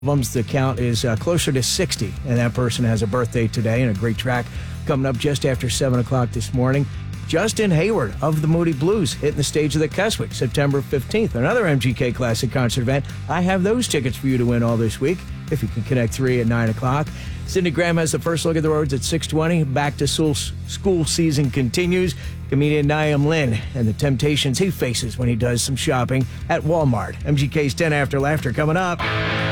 albums. The count is closer to 60, and that person has a birthday today, and a great track coming up just after 7 o'clock this morning. Justin Hayward of the Moody Blues hitting the stage of the Keswick September 15th, another MGK Classic concert event. I have those tickets for you to win all this week if you can connect 3 at 9 o'clock. Cindy Graham has the first look at the roads at 6:20. Back to school season continues. Comedian Niam Lynn and the temptations he faces when he does some shopping at Walmart. MGK's 10 After Laughter coming up.